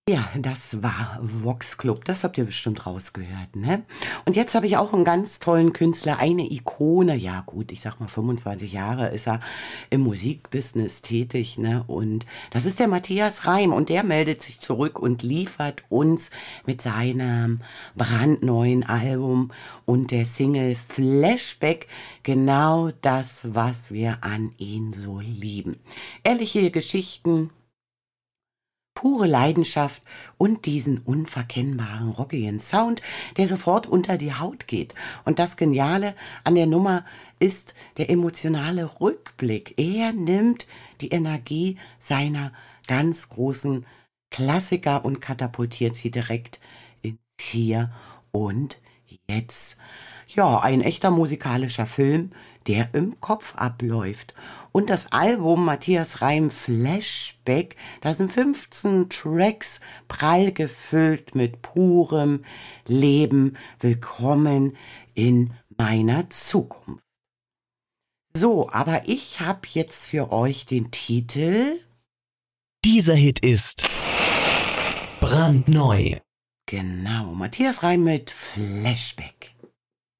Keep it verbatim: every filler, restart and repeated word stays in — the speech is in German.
Ja, das war Vox Club. Das habt ihr bestimmt rausgehört, ne? Und jetzt habe ich auch einen ganz tollen Künstler, eine Ikone. Ja, gut, ich sag mal, fünfundzwanzig Jahre ist er im Musikbusiness tätig, ne? Und das ist der Matthias Reim. Und der meldet sich zurück und liefert uns mit seinem brandneuen Album und der Single Flashback genau das, was wir an ihn so lieben. Ehrliche Geschichten, pure Leidenschaft und diesen unverkennbaren rockigen Sound, der sofort unter die Haut geht. Und das Geniale an der Nummer ist der emotionale Rückblick. Er nimmt die Energie seiner ganz großen Klassiker und katapultiert sie direkt ins Hier und Jetzt. Ja, ein echter musikalischer Film, der im Kopf abläuft. Und das Album Matthias Reim Flashback, da sind fünfzehn Tracks prall gefüllt mit purem Leben. Willkommen in meiner Zukunft. So, aber ich habe jetzt für euch den Titel. Dieser Hit ist brandneu. Genau, Matthias Reim mit Flashback.